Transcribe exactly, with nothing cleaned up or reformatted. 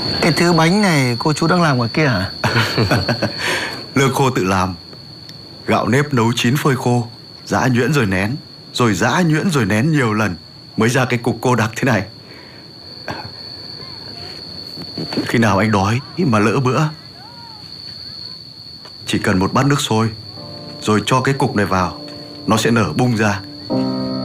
Cái thứ bánh này cô chú đang làm ngoài kia hả? Lương khô tự làm. Gạo nếp nấu chín phơi khô, giã nhuyễn rồi nén, rồi giã nhuyễn rồi nén nhiều lần mới ra cái cục cô đặc thế này. Khi nào anh đói mà lỡ bữa, chỉ cần một bát nước sôi rồi cho cái cục này vào, nó sẽ nở bung ra.